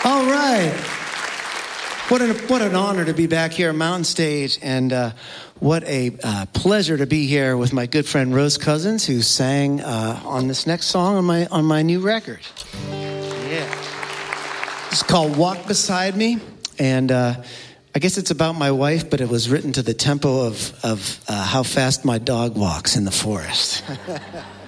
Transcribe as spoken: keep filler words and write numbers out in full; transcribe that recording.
All right. What an, what an honor to be back here at Mountain Stage, and uh, what a uh, pleasure to be here with my good friend Rose Cousins, who sang uh, on this next song on my on my new record. Yeah. It's called Walk Beside Me, and uh, I guess it's about my wife, but it was written to the tempo of, of uh, how fast my dog walks in the forest.